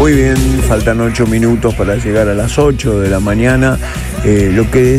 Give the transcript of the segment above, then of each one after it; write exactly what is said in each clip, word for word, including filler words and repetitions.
Muy bien, faltan ocho minutos para llegar a las ocho de la mañana. Eh, lo que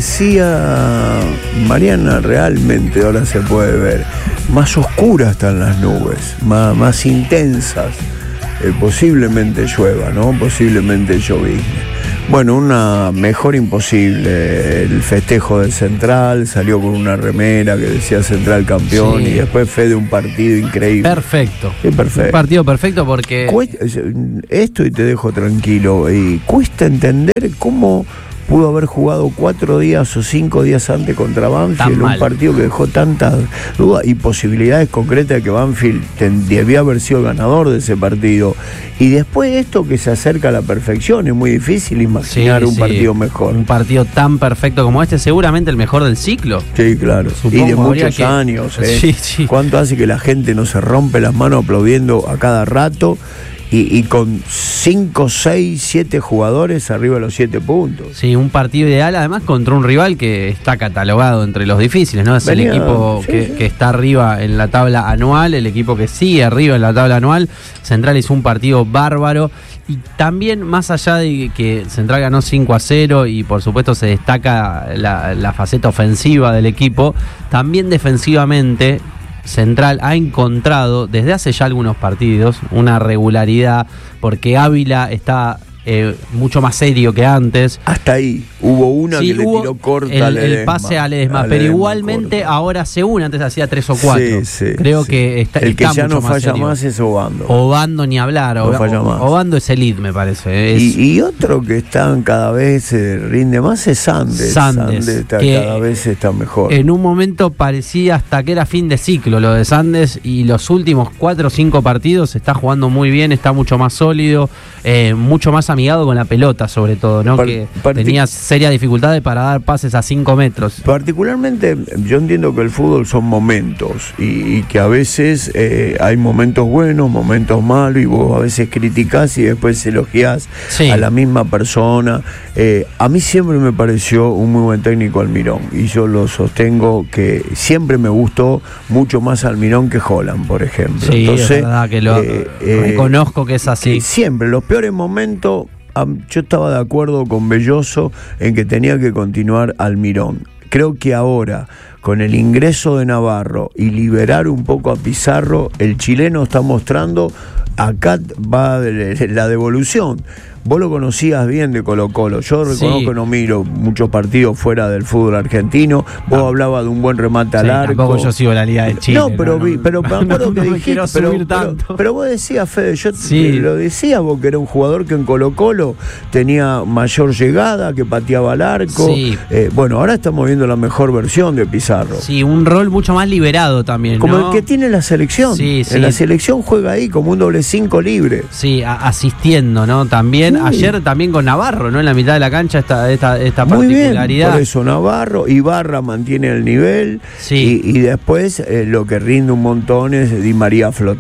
decía Mariana realmente ahora se puede ver. Más oscuras están las nubes, más, más intensas. Eh, posiblemente llueva, ¿no? Posiblemente llovizne. Bueno, una mejor imposible. El festejo del Central, salió con una remera que decía Central campeón, sí. Y después fue de un partido increíble. Perfecto. Sí, perfecto. Un partido perfecto porque... Cuesta, esto y te dejo tranquilo. Y cuesta entender cómo pudo haber jugado cuatro días o cinco días antes contra Banfield, un partido que dejó tantas dudas y posibilidades concretas de que Banfield ten, debía haber sido ganador de ese partido. Y después esto que se acerca a la perfección, es muy difícil imaginar sí, un sí. partido mejor. Un partido tan perfecto como este, seguramente el mejor del ciclo. Sí, claro. Supongo, y de muchos que... años. ¿eh? Sí, sí. ¿Cuánto hace que la gente no se rompe las manos aplaudiendo a cada rato? Y, y con cinco, seis, siete jugadores arriba de los siete puntos. Sí, un partido ideal, además contra un rival que está catalogado entre los difíciles, ¿no? Es Venía, el equipo sí, que, sí. que está arriba en la tabla anual, el equipo que sigue arriba en la tabla anual. Central hizo un partido bárbaro. Y también, más allá de que Central ganó cinco a cero y por supuesto se destaca la, la faceta ofensiva del equipo, también defensivamente Central ha encontrado desde hace ya algunos partidos una regularidad, porque Ávila está eh, mucho más serio que antes. Hasta ahí hubo una sí, que hubo le tiró corta el, a Ledesma, el pase a Ledesma, a pero Ledesma igualmente corta. Ahora se une, antes hacía tres o cuatro. Sí, sí, Creo sí. que está, el que está ya mucho no más falla serio. Más es Obando. Obando ni hablar. No Ob- falla más. Obando es elite, me parece. Es... Y, y otro que están cada vez eh, rinde más es Sandes. Sandes, Sandes está, que cada vez está mejor. En un momento parecía hasta que era fin de ciclo lo de Sandes, y los últimos cuatro o cinco partidos está jugando muy bien, está mucho más sólido, eh, mucho más amigado con la pelota sobre todo, ¿no? Par- que partic- tenía serias dificultades para dar pases a cinco metros. Particularmente, yo entiendo que el fútbol son momentos y, y que a veces eh, hay momentos buenos, momentos malos, y vos a veces criticás y después elogiás sí. a la misma persona. Eh, a mí siempre me pareció un muy buen técnico Almirón, y yo lo sostengo que siempre me gustó mucho más Almirón que Holland, por ejemplo. Sí, Entonces, es verdad que lo eh, reconozco que es así. Que siempre, los peores momentos, yo estaba de acuerdo con Belloso en que tenía que continuar Almirón. Creo que ahora, con el ingreso de Navarro y liberar un poco a Pizarro, el chileno está mostrando, acá va la devolución. Vos lo conocías bien de Colo Colo. Yo reconozco sí. que no miro muchos partidos fuera del fútbol argentino. Vos no. hablabas de un buen remate sí, al arco. Tampoco yo sigo la Liga de Chile. No, pero, no, vi, pero me acuerdo no, que no dijiste. Pero, pero, pero vos decías, Fede, yo sí. lo decías vos, que era un jugador que en Colo Colo tenía mayor llegada, que pateaba al arco. Sí. Eh, bueno, ahora estamos viendo la mejor versión de Pizarro. Sí, un rol mucho más liberado también, como ¿no? el que tiene la selección. Sí, sí. En la selección juega ahí como un doble cinco libre. Sí, a, asistiendo, ¿no? También. Sí. Ayer también con Navarro, ¿no? En la mitad de la cancha esta, esta, esta Muy particularidad. Bien, por eso Navarro, Ibarra mantiene el nivel, sí. y, y después eh, lo que rinde un montón es Di María flotando.